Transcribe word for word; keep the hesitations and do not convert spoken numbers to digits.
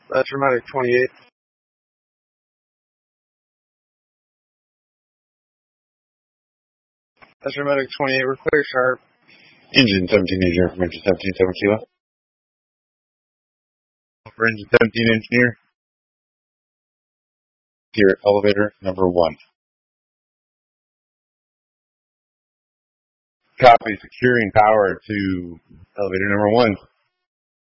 That's Medic twenty-eight. That's Medic twenty-eight. We're clear sharp. Engine seventeen, engineer from engine seventeen, seven kilo. For engine seventeen, engineer. Here at elevator number one. Copy, securing power to elevator number one.